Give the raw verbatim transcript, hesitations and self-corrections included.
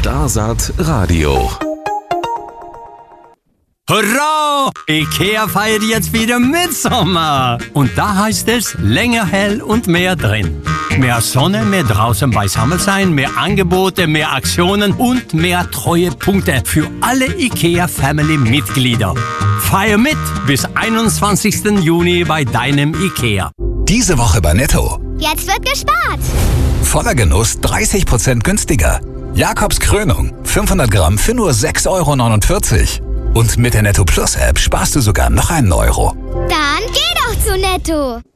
Starsaat Radio. Hurra! IKEA feiert jetzt wieder Mitsommer. Und da heißt es länger hell und mehr drin. Mehr Sonne, mehr draußen beisammen sein, mehr Angebote, mehr Aktionen und mehr Treuepunkte für alle IKEA-Family-Mitglieder. Feier mit bis einundzwanzigsten Juni bei deinem IKEA. Diese Woche bei Netto. Jetzt wird gespart. Voller Genuss dreißig Prozent günstiger. Jakobs Krönung fünfhundert Gramm für nur sechs Euro neunundvierzig. Und mit der Netto Plus App sparst du sogar noch einen Euro. Dann geh doch zu Netto.